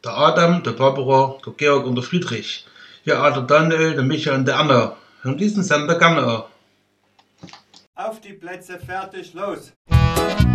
Der Adam, der Barbara, der Georg und der Friedrich. Ja, der Daniel, der Micha und der Anna. Hören diesen Sender gerne an. Auf die Plätze, fertig, los!